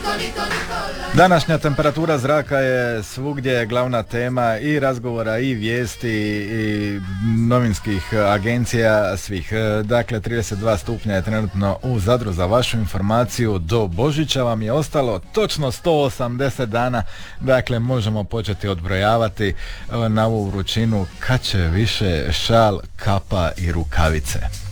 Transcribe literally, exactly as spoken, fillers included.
Današnja temperatura zraka je svugdje glavna tema i razgovora i vijesti i novinskih agencija svih. Dakle, trideset dva stupnja je trenutno u Zadru. Za vašu informaciju, do Božića vam je ostalo točno sto osamdeset dana. Dakle, možemo početi odbrojavati na ovu vrućinu kad će više šal, kapa i rukavice.